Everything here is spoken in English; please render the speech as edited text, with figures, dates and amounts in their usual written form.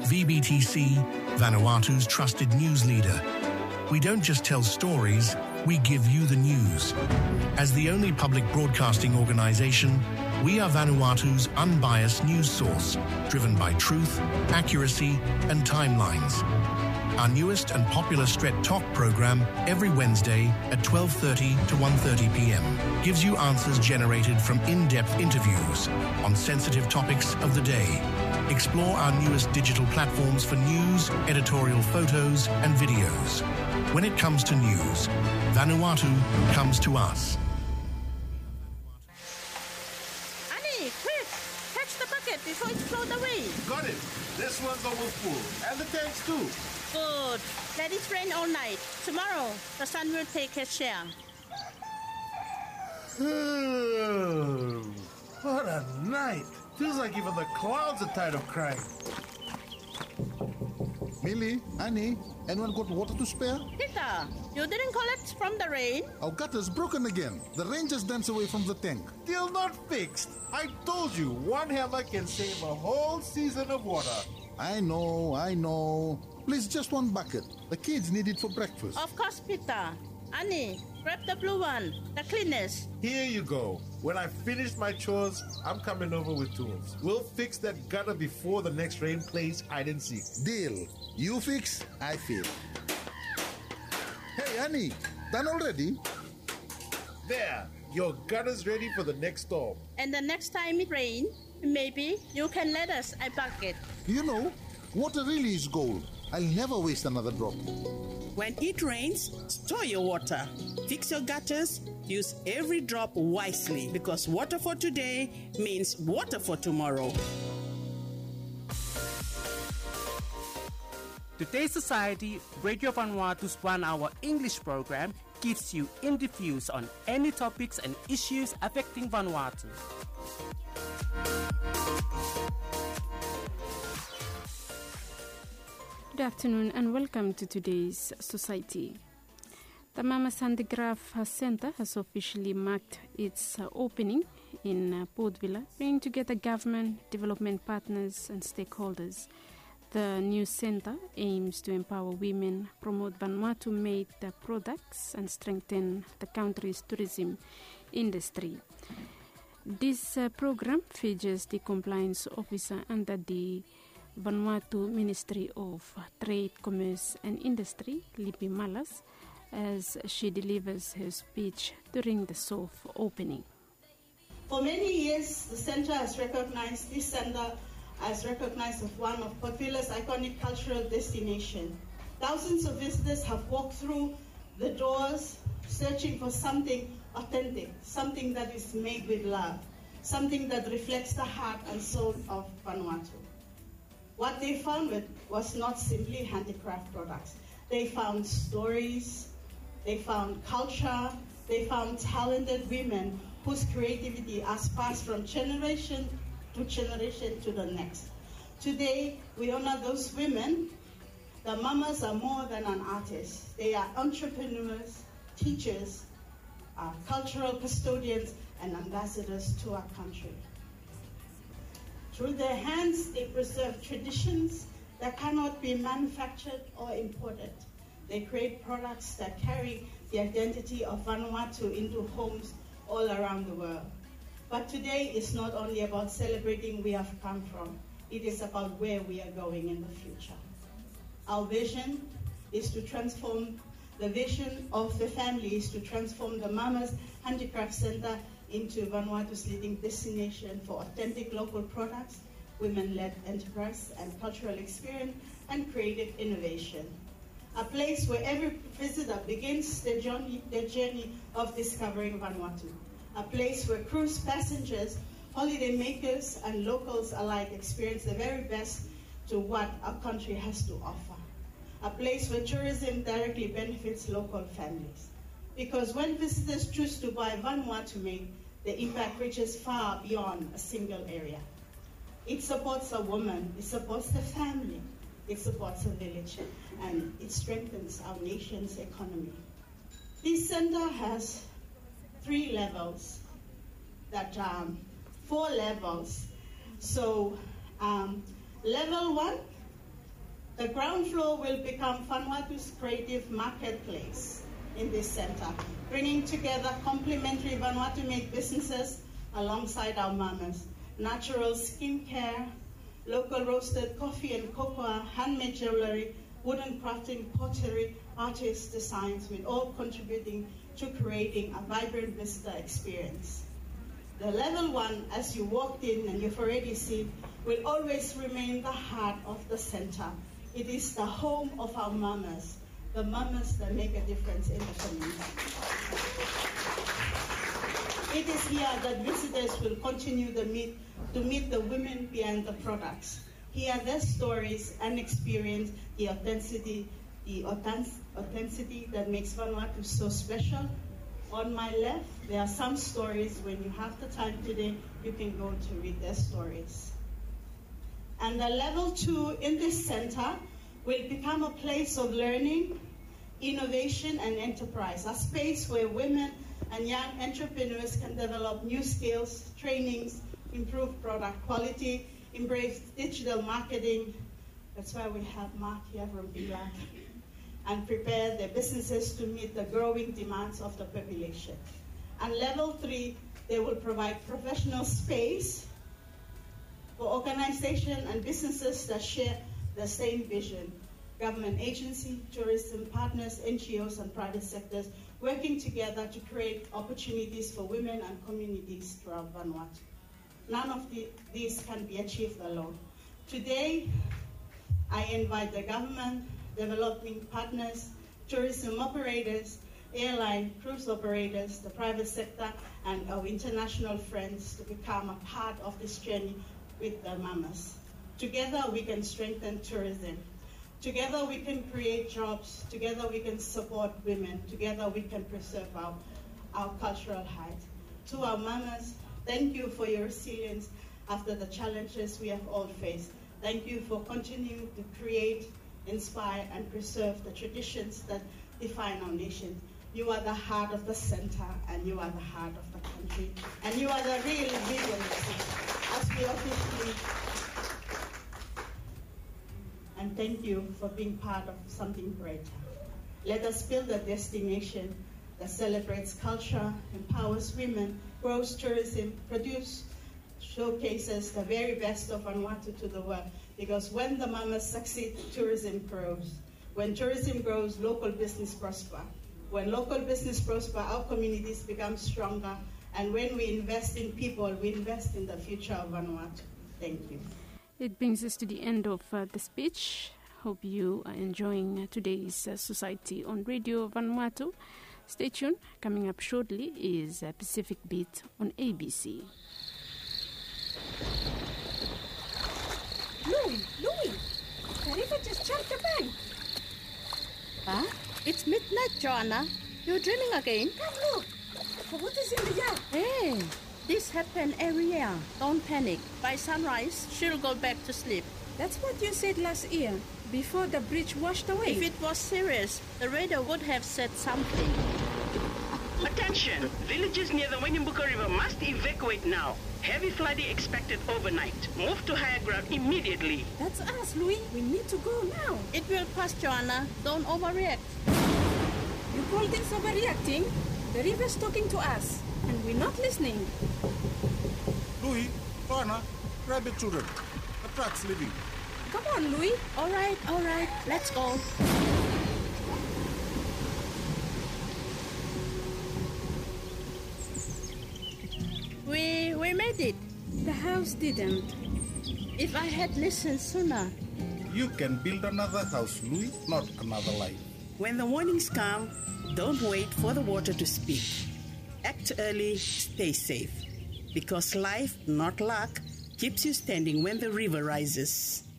VBTC, Vanuatu's trusted news leader. We don't just tell stories, we give you the news. As the only public broadcasting organisation, we are Vanuatu's unbiased news source, driven by truth, accuracy and timelines. Our newest and popular Stret Talk program every Wednesday at 12:30 to 1:30 p.m. gives you answers generated from in-depth interviews on sensitive topics of the day. Explore our newest digital platforms for news, editorial photos and videos. When it comes to news, Vanuatu comes to us. Annie, quick! Catch the bucket before it floats away. Got it. This one's almost full. And the tanks too. Good. Let it rain all night. Tomorrow, the sun will take its share. What a night. Feels like even the clouds are tired of crying. Millie, Annie, anyone got water to spare? Peter, you didn't collect from the rain? Our gutter's broken again. The rain just danced away from the tank. Still not fixed. I told you, one hammer can save a whole season of water. I know. Please, just one bucket. The kids need it for breakfast. Of course, Peter. Annie, grab the blue one, the cleanest. Here you go. When I finish my chores, I'm coming over with tools. We'll fix that gutter before the next rain plays hide and seek. Deal. You fix, I fill. Hey, Annie, done already? There, your gutter's ready for the next storm. And the next time it rains, maybe you can let us a bucket. You know, water really is gold. I'll never waste another drop. When it rains, store your water. Fix your gutters. Use every drop wisely, because water for today means water for tomorrow. Today's Society, Radio Vanuatu's 1-hour English program gives you in-depth views on any topics and issues affecting Vanuatu. Good afternoon and welcome to today's Society. The Mama's Handicraft Center has officially marked its opening in Port Vila, bringing together government, development partners and stakeholders. The new center aims to empower women, promote Vanuatu-made products and strengthen the country's tourism industry. This program features the compliance officer under the Vanuatu Ministry of Trade, Commerce and Industry, Lipi Malas, as she delivers her speech during the soft opening. For many years, the center has recognized as one of Port Vila's iconic cultural destination. Thousands of visitors have walked through the doors searching for something authentic, something that is made with love, something that reflects the heart and soul of Vanuatu. What they found was not simply handicraft products. They found stories, they found culture, they found talented women whose creativity has passed from generation to generation to the next. Today, we honor those women. The mamas are more than an artist. They are entrepreneurs, teachers, cultural custodians, and ambassadors to our country. Through their hands, they preserve traditions that cannot be manufactured or imported. They create products that carry the identity of Vanuatu into homes all around the world. But today is not only about celebrating where we have come from, it is about where we are going in the future. Our vision is to transform, the vision of the family is to transform the Mama's Handicraft Center into Vanuatu's leading destination for authentic local products, women-led enterprise and cultural experience and creative innovation. A place where every visitor begins their journey of discovering Vanuatu. A place where cruise passengers, holiday makers, and locals alike experience the very best to what our country has to offer. A place where tourism directly benefits local families. Because when visitors choose to buy Vanuatu-made, the impact reaches far beyond a single area. It supports a woman, it supports the family, it supports a village, and it strengthens our nation's economy. This center has 4 levels. So level 1 The ground floor will become Vanuatu's creative marketplace in this center, bringing together complementary Vanuatu-made businesses alongside our mamas. Natural skincare, local roasted coffee and cocoa, handmade jewelry, wooden crafting, pottery, artist designs, with all contributing to creating a vibrant visitor experience. The level 1, as you walked in and you've already seen, will always remain the heart of the center. It is the home of our mamas, the mamas that make a difference in the community. It is here that visitors will continue to meet the women behind the products, hear their stories and experience the authenticity that makes Vanuatu so special. On my left, there are some stories. When you have the time today, you can go to read their stories. And the level 2 in this center will become a place of learning, innovation, and enterprise, a space where women and young entrepreneurs can develop new skills, trainings, improve product quality, embrace digital marketing. That's why we have Mark here from BLAC, and prepare their businesses to meet the growing demands of the population. And level 3, they will provide professional space for organizations and businesses that share the same vision. Government agencies, tourism partners, NGOs, and private sectors working together to create opportunities for women and communities throughout Vanuatu. None of these can be achieved alone. Today, I invite the government, developing partners, tourism operators, airline, cruise operators, the private sector, and our international friends to become a part of this journey with the mamas. Together, we can strengthen tourism. Together, we can create jobs. Together, we can support women. Together, we can preserve our cultural height. To our mamas, thank you for your resilience after the challenges we have all faced. Thank you for continuing to create, inspire, and preserve the traditions that define our nation. You are the heart of the center, and you are the heart of the country, and you are the real visionaries as we officially. And thank you for being part of something great. Let us build a destination that celebrates culture, empowers women, grows tourism, showcases the very best of Vanuatu to the world. Because when the mamas succeed, tourism grows. When tourism grows, local business prosper. When local business prosper, our communities become stronger. And when we invest in people, we invest in the future of Vanuatu. Thank you. It brings us to the end of the speech. Hope you are enjoying today's Society on Radio Vanuatu. Stay tuned. Coming up shortly is Pacific Beat on ABC. Louis, the river just jumped the bank. Huh? It's midnight, Joanna. You're dreaming again? Come look. What is in the yard? Hey, this happens every year. Don't panic. By sunrise, she'll go back to sleep. That's what you said last year, before the bridge washed away. If it was serious, the radar would have said something. Attention! Villages near the Wenimbuka River must evacuate now. Heavy flooding expected overnight. Move to higher ground immediately. That's us, Louis. We need to go now. It will pass, Joanna. Don't overreact. You call this overreacting? The river's talking to us, and we're not listening. Louis, Joanna, grab the children. The truck's leaving. Come on, Louis. All right. Let's go. We made it. The house didn't. If I had listened sooner. You can build another house, Louis, not another life. When the warnings come, don't wait for the water to speak. Act early, stay safe. Because life, not luck, keeps you standing when the river rises.